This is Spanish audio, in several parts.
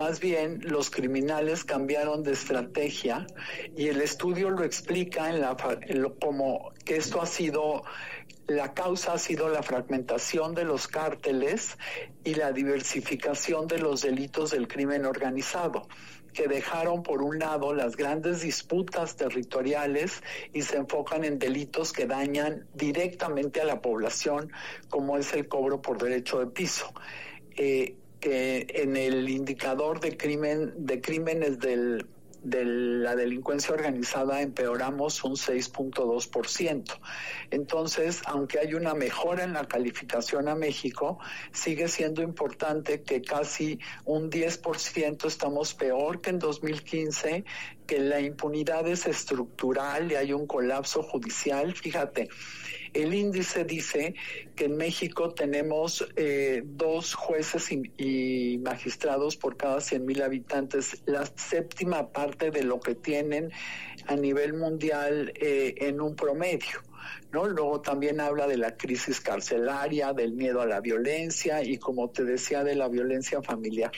más bien los criminales cambiaron de estrategia, y el estudio lo explica como que esto ha sido, la causa ha sido la fragmentación de los cárteles y la diversificación de los delitos del crimen organizado, que dejaron por un lado las grandes disputas territoriales y se enfocan en delitos que dañan directamente a la población, como es el cobro por derecho de piso. Que en el indicador de crímenes de la delincuencia organizada empeoramos un 6.2%. Entonces, aunque hay una mejora en la calificación a México, sigue siendo importante que casi un 10% estamos peor que en 2015, que la impunidad es estructural y hay un colapso judicial. Fíjate, el índice dice que en México tenemos 2 jueces y magistrados por cada 100,000 habitantes, la séptima parte de lo que tienen a nivel mundial en un promedio, ¿no? Luego también habla de la crisis carcelaria, del miedo a la violencia y, como te decía, de la violencia familiar.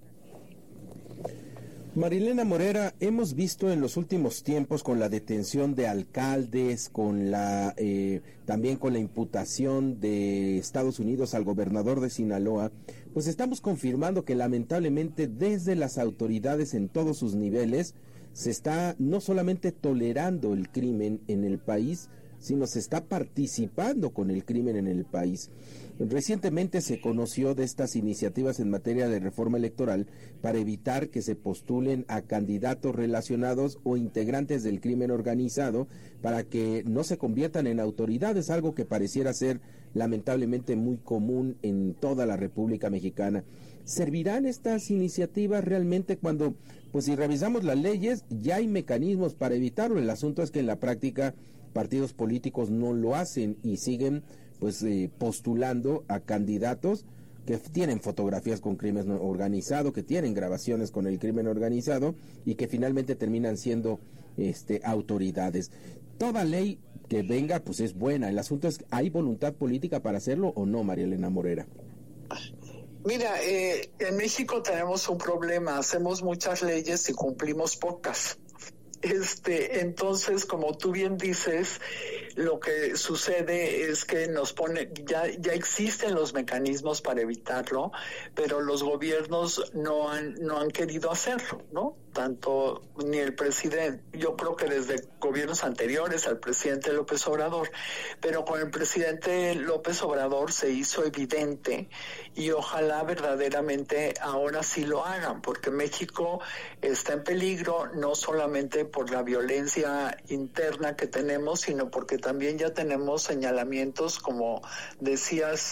Marilena Morera, hemos visto en los últimos tiempos con la detención de alcaldes, con también con la imputación de Estados Unidos al gobernador de Sinaloa, pues estamos confirmando que lamentablemente desde las autoridades en todos sus niveles se está no solamente tolerando el crimen en el país, sino se está participando con el crimen en el país. Recientemente se conoció de estas iniciativas en materia de reforma electoral para evitar que se postulen a candidatos relacionados o integrantes del crimen organizado para que no se conviertan en autoridades, algo que pareciera ser lamentablemente muy común en toda la República Mexicana. ¿Servirán estas iniciativas realmente cuando, pues si revisamos las leyes, ya hay mecanismos para evitarlo? El asunto es que en la práctica partidos políticos no lo hacen y siguen postulando a candidatos que tienen fotografías con crimen organizado, que tienen grabaciones con el crimen organizado y que finalmente terminan siendo autoridades. Toda ley que venga pues es buena. El asunto es, ¿hay voluntad política para hacerlo o no, María Elena Morera? Mira, en México tenemos un problema, hacemos muchas leyes y cumplimos pocas. Entonces, como tú bien dices, lo que sucede es que ya existen los mecanismos para evitarlo, pero los gobiernos no han querido hacerlo, ¿no? Tanto ni el presidente, yo creo que desde gobiernos anteriores al presidente López Obrador, pero con el presidente López Obrador se hizo evidente y ojalá verdaderamente ahora sí lo hagan, porque México está en peligro no solamente por la violencia interna que tenemos, sino porque también ya tenemos señalamientos, como decías,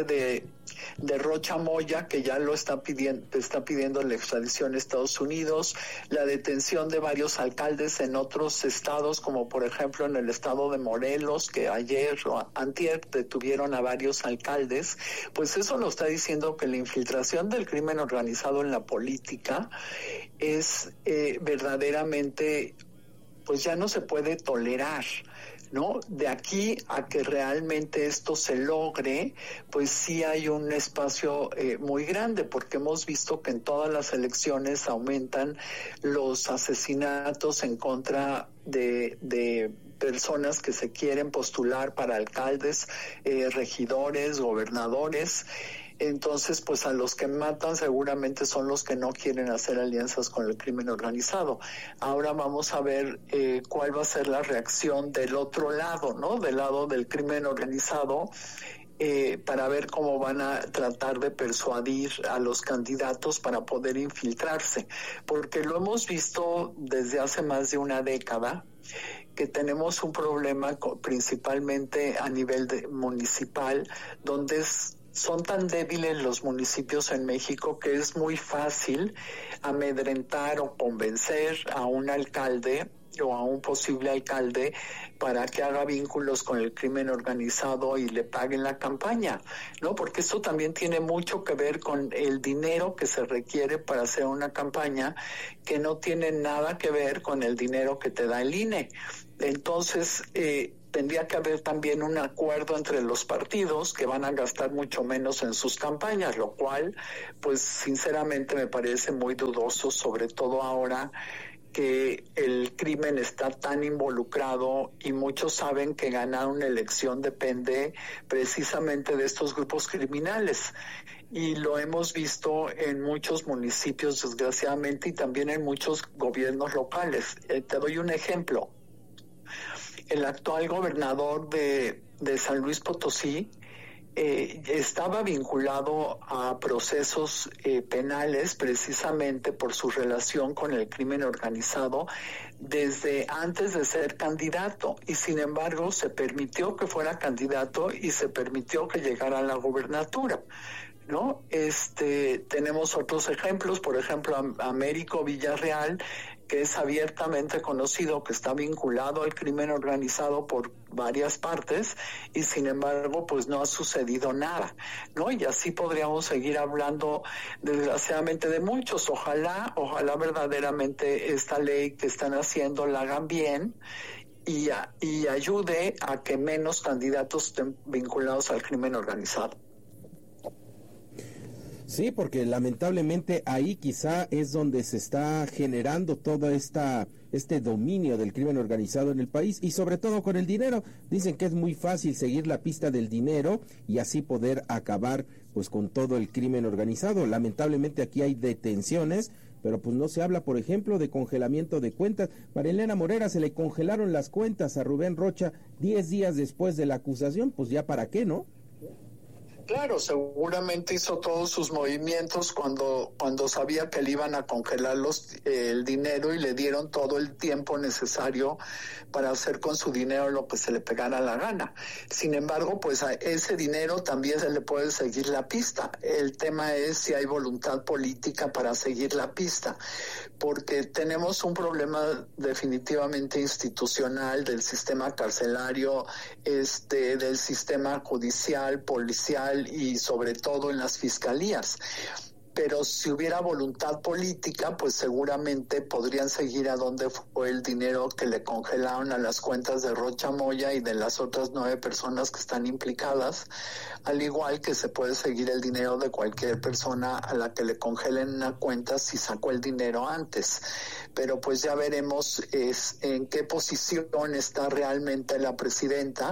de Rocha Moya, que ya lo está pidiendo la extradición a Estados Unidos, la detención de varios alcaldes en otros estados, como por ejemplo en el estado de Morelos, que ayer o antier detuvieron a varios alcaldes. Pues eso nos está diciendo que la infiltración del crimen organizado en la política es verdaderamente, pues ya no se puede tolerar, ¿no? De aquí a que realmente esto se logre, pues sí hay un espacio muy grande, porque hemos visto que en todas las elecciones aumentan los asesinatos en contra de personas que se quieren postular para alcaldes, regidores, gobernadores. Entonces, pues a los que matan seguramente son los que no quieren hacer alianzas con el crimen organizado. Ahora vamos a ver cuál va a ser la reacción del otro lado, ¿no? Del lado del crimen organizado, para ver cómo van a tratar de persuadir a los candidatos para poder infiltrarse. Porque lo hemos visto desde hace más de una década, que tenemos un problema principalmente a nivel municipal, donde son tan débiles los municipios en México que es muy fácil amedrentar o convencer a un alcalde o a un posible alcalde para que haga vínculos con el crimen organizado y le paguen la campaña, ¿no? Porque esto también tiene mucho que ver con el dinero que se requiere para hacer una campaña, que no tiene nada que ver con el dinero que te da el INE. Entonces, tendría que haber también un acuerdo entre los partidos que van a gastar mucho menos en sus campañas, lo cual, pues sinceramente me parece muy dudoso, sobre todo ahora que el crimen está tan involucrado y muchos saben que ganar una elección depende precisamente de estos grupos criminales. Y lo hemos visto en muchos municipios, desgraciadamente, y también en muchos gobiernos locales. Te doy un ejemplo. El actual gobernador de San Luis Potosí estaba vinculado a procesos penales precisamente por su relación con el crimen organizado desde antes de ser candidato, y sin embargo se permitió que fuera candidato y se permitió que llegara a la gubernatura, ¿no? Tenemos otros ejemplos, por ejemplo, Américo Villarreal, que es abiertamente conocido que está vinculado al crimen organizado por varias partes, y sin embargo pues no ha sucedido nada, ¿no? Y así podríamos seguir hablando desgraciadamente de muchos. Ojalá verdaderamente esta ley que están haciendo la hagan bien y ayude a que menos candidatos estén vinculados al crimen organizado. Sí, porque lamentablemente ahí quizá es donde se está generando todo este dominio del crimen organizado en el país, y sobre todo con el dinero. Dicen que es muy fácil seguir la pista del dinero y así poder acabar pues con todo el crimen organizado. Lamentablemente aquí hay detenciones, pero pues no se habla, por ejemplo, de congelamiento de cuentas. María Elena Morera, se le congelaron las cuentas a Rubén Rocha 10 días después de la acusación, pues ya para qué, ¿no? Claro, seguramente hizo todos sus movimientos cuando sabía que le iban a congelar el dinero, y le dieron todo el tiempo necesario para hacer con su dinero lo que se le pegara la gana. Sin embargo, pues a ese dinero también se le puede seguir la pista. El tema es si hay voluntad política para seguir la pista, porque tenemos un problema definitivamente institucional del sistema carcelario, del sistema judicial, policial y sobre todo en las fiscalías. Pero si hubiera voluntad política, pues seguramente podrían seguir a dónde fue el dinero que le congelaron a las cuentas de Rocha Moya y de las otras 9 personas que están implicadas, al igual que se puede seguir el dinero de cualquier persona a la que le congelen una cuenta si sacó el dinero antes. Pero pues ya veremos en qué posición está realmente la presidenta,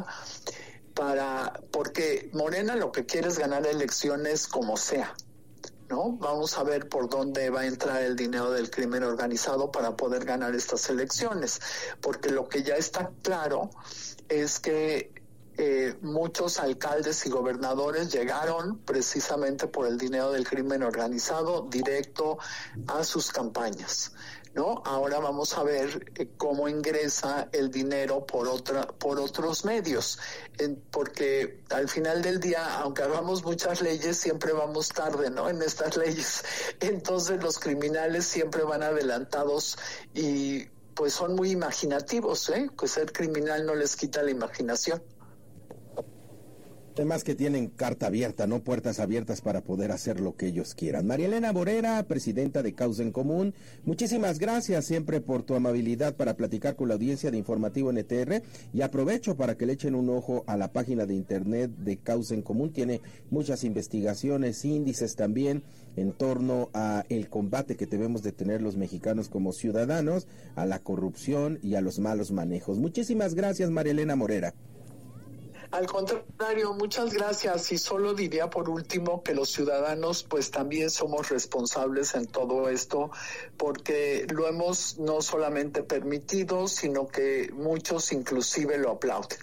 porque Morena lo que quiere es ganar elecciones como sea, ¿no? Vamos a ver por dónde va a entrar el dinero del crimen organizado para poder ganar estas elecciones, porque lo que ya está claro es que muchos alcaldes y gobernadores llegaron precisamente por el dinero del crimen organizado directo a sus campañas, ¿no? Ahora vamos a ver cómo ingresa el dinero por otros medios, porque al final del día, aunque hagamos muchas leyes, siempre vamos tarde, ¿no? En estas leyes. Entonces los criminales siempre van adelantados y pues son muy imaginativos, que ser criminal no les quita la imaginación. Además que tienen carta abierta, no puertas abiertas para poder hacer lo que ellos quieran. María Elena Morera, presidenta de Causa en Común, muchísimas gracias siempre por tu amabilidad para platicar con la audiencia de Informativo NTR, y aprovecho para que le echen un ojo a la página de internet de Causa en Común. Tiene muchas investigaciones, índices también en torno a el combate que debemos de tener los mexicanos como ciudadanos, a la corrupción y a los malos manejos. Muchísimas gracias, María Elena Morera. Al contrario, muchas gracias, y solo diría por último que los ciudadanos pues también somos responsables en todo esto, porque lo hemos no solamente permitido, sino que muchos inclusive lo aplauden.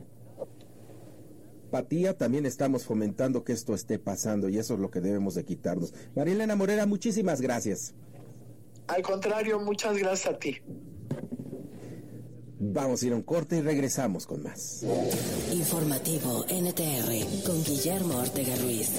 Apatía, también estamos fomentando que esto esté pasando, y eso es lo que debemos de quitarnos. María Elena Morera, muchísimas gracias. Al contrario, muchas gracias a ti. Vamos a ir a un corte y regresamos con más. Informativo NTR con Guillermo Ortega Ruiz.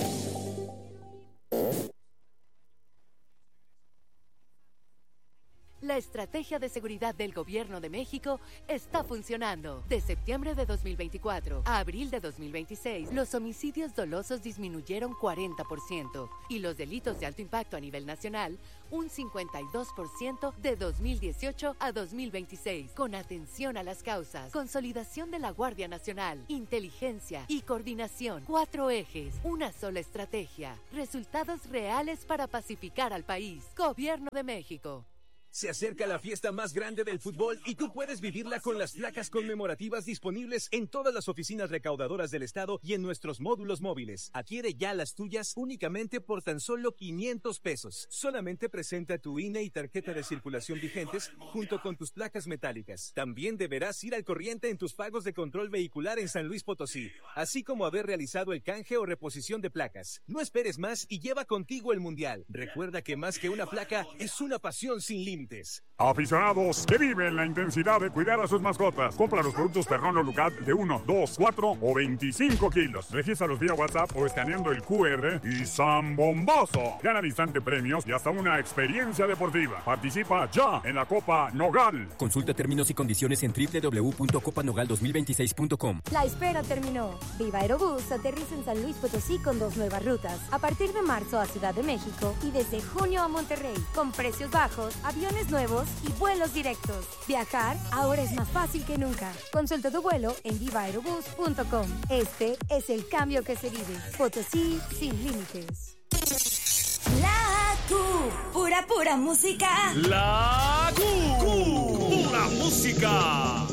La estrategia de seguridad del Gobierno de México está funcionando. De septiembre de 2024 a abril de 2026, los homicidios dolosos disminuyeron 40% y los delitos de alto impacto a nivel nacional un 52% de 2018 a 2026. Con atención a las causas, consolidación de la Guardia Nacional, inteligencia y coordinación. 4 ejes, una sola estrategia. Resultados reales para pacificar al país. Gobierno de México. Se acerca la fiesta más grande del fútbol y tú puedes vivirla con las placas conmemorativas disponibles en todas las oficinas recaudadoras del estado y en nuestros módulos móviles. Adquiere ya las tuyas únicamente por tan solo 500 pesos. Solamente presenta tu INE y tarjeta de circulación vigentes junto con tus placas metálicas. También deberás ir al corriente en tus pagos de control vehicular en San Luis Potosí, así como haber realizado el canje o reposición de placas. No esperes más y lleva contigo el Mundial. Recuerda que más que una placa es una pasión sin límites. Aficionados que viven la intensidad de cuidar a sus mascotas. Compra los productos Perrón Lucat de 1, 2, 4 o 25 kilos. Regístralos vía WhatsApp o escaneando el QR y ¡zambombazo! Gana al instante premios y hasta una experiencia deportiva. Participa ya en la Copa Nogal. Consulta términos y condiciones en www.copanogal2026.com. La espera terminó. Viva Aerobús aterriza en San Luis Potosí con 2 nuevas rutas. A partir de marzo a Ciudad de México y desde junio a Monterrey. Con precios bajos, aviones nuevos y vuelos directos. Viajar ahora es más fácil que nunca. Consulta tu vuelo en vivaerobus.com. Este es el cambio que se vive. Potosí sin límites. La Q, pura música. La Q, pura música.